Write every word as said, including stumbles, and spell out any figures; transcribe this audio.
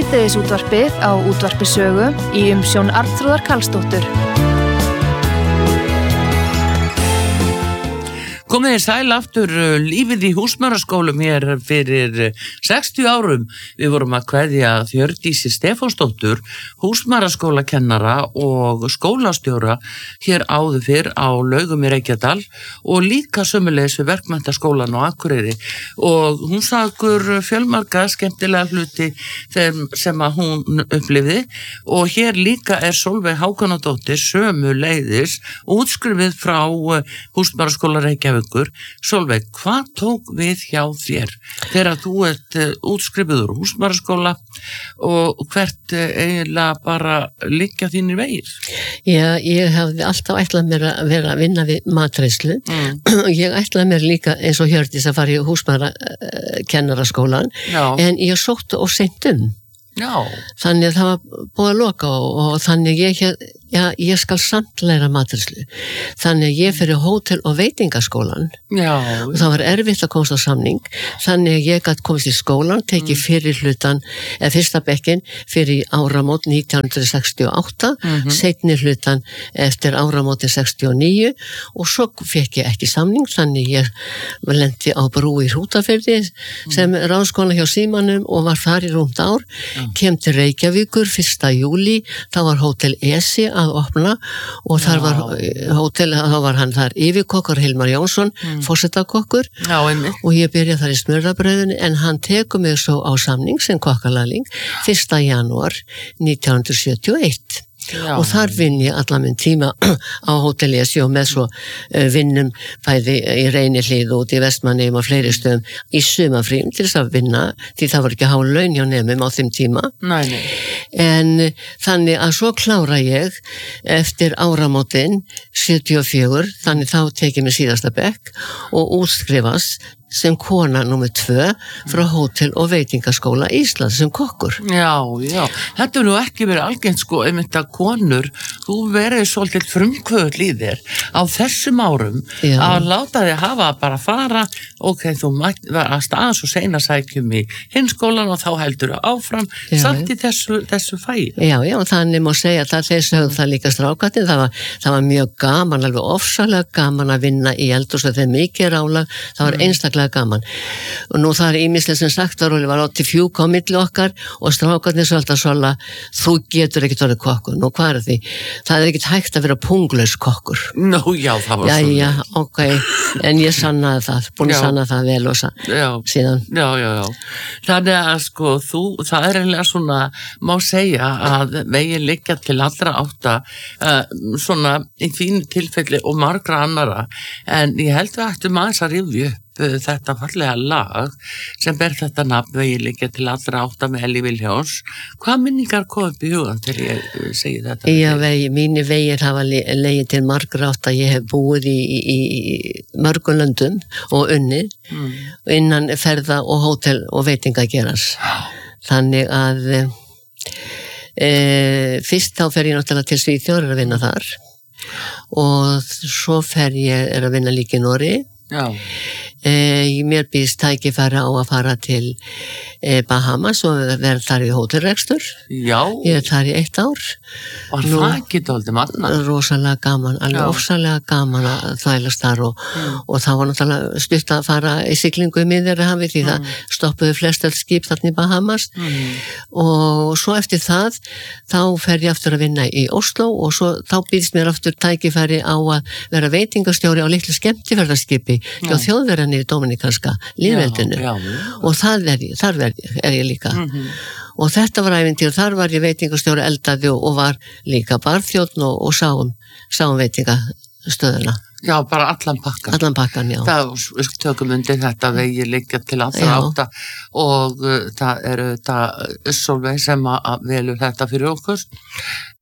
Hádegisútvarpið á Útvarpi Sögu í umsjón Arnþrúðar Karlsdóttur. Komið þið sæl aftur, lífið í húsmæðraskólum hér fyrir sextíu árum. Við vorum að kveðja Hjördísi Stefánsdóttur, húsmæðraskólakennara og skólastjóra hér áður fyrr á Laugum í Reykjadal og líka sömuleiðis við Verkmenntaskólann á Akureyri. Og hún sagði okkur fjölmarga skemmtilega hluti sem að hún upplifði og hér líka er Sólveig Hákonardóttir sömuleiðis útskrifið frá húsmæðraskóla Reykjavíkur. Sólveig, hvað tók við hjá þér þegar þú ert útskrifuður úr húsmæðraskóla og hvert eiginlega bara liggja þínir vegir? Já, ég hafði alltaf ætlað mér að vera að vinna við matreiðslu. Mm. Ég ætlaði mér líka eins og Hjördís að fara í húsmæðrakennaraskólan, en ég sótti og seint um. Já. Þannig að það var búið að loka og, og þannig ég, já, ég skal samt læra matreiðslu. Þannig að ég fyrir hótel- og veitingaskólan. Já. Og það var erfitt að komast á samning. Þannig að ég gæti komist í skólan, tekið mm. fyrir hlutan, eða fyrsta bekkin fyrir áramót nítján hundruð sextíu og átta, mm-hmm. seinni hlutan eftir áramótin sextíu og níu og svo fekk ég ekki samning, þannig ég lenti á brú í Hrútafirði mm. sem ráðskóla hjá Símanum og var þar í rúmt ár. Mm. Kem til Reykjavíkur fyrsta júlí, þá var hótel Esi að opna og þar var hótel, þá var hann þar yfirkokkur Hilmar Jónsson, mm. forsetakokkur og ég byrjaði þar í smurðabrauðinu en hann tekur mig svo á samning sem kokkalærling fyrsta janúar nítján hundruð sjötíu og eitt. Já. Og þar vinn ég allan minn tíma á hótel Esi og með svo uh, vinnum bæði í Reynihlíð og út í Vestmannaeyjum og fleiri stöðum í sumarfríum til þess að vinna því það var ekki há laun hjá nemum á þeim tíma. Nei, nei. En uh, þannig að svo klára ég eftir áramótin sjötíu og fjögur, þannig þá tekið mér síðasta bekk og útskrifast sem kona númer tvö frá hótel- og veitingaskóla Íslands sem kokkur. Já, já. Þetta er nú ekki verið algengt sko, einmitt að konur, þú verið svolítið frumkvöðl í þér á þessum árum já. Að láta þig hafa bara fara, ok, þú mætti vera að staðans og seina sækjum í hinskólan og þá heldur þú áfram, já, samt í þessu, þessu fæi. Já, já, þannig má segja að það þeir sögðu það líka strákatinn, það var, það var mjög gaman, alveg ofsalega gaman að vinna í eldhúsi, það er mikið rálag, það var mm. einstaklega gaman og nú það er ýmislegt sem sagt var og það var átti fjúk á milli okkar og strákarnir svo alltaf svola þú getur ekkert orðið kokkur, nú hvað er því það er ekkert hægt að vera punglaus kokkur. Nú já, það var svona. Já, já, ok, en ég sannaði það búin að sanna það vel og sann síðan. Já, já, já, þannig að sko þú, það er eiginlega svona má segja að veginn liggja til allra átta uh, svona í þínu tilfelli og margra annara en ég held við ættum aðeins að rifja upp þetta fallega lag sem ber þetta nafn veginn liggja til allra átta með Elli Vilhjálms. Hvað minningar kom upp í hugan til ég segi þetta? Já, vegi, mínir vegir hafa legið til margra átta. Ég hef búið í, í, í mörgum löndum og unnið mm. innan ferða og hótel og veitinga geras. Þannig að e, fyrst þá fer ég náttúrulega til Svíþjóðar að vinna þar og svo fer ég er að vinna líka í Noregi. Já. Eh, mér býðst tækifæri á að fara til eh, Bahamas og verða þar í hótelrekstur. Já. Ég er þar í eitt ár. Var Nú, það ekki dálítið magna? Rosalega gaman, alveg ofsalega gaman að þvælast þar og, mm. og það var náttúrulega stutt að fara í siglingu í Miðjarðarhafi því mm. það stoppuðu flestöld skip þarna í Bahamas mm. og svo eftir það þá fer ég aftur að vinna í Oslo og svo þá býðst mér aftur tækifæri á að vera veitingastjóri á litlu skemmtiferðarskipi hjá mm. Þjóðverjan í Dominikanska lýðveldinu og það er ég, þar er ég, er ég líka mm-hmm. og þetta var ævintýr, þar var ég veitingastjóri eldaði og, og var líka barþjónn og, og sáum, sáum veitingastöðuna. Já, bara allan pakkan. Allan pakkan, já. Það tökum undir þetta vegi liggja til allra átta og uh, það eru þetta Sólveig sem að velur þetta fyrir okkur.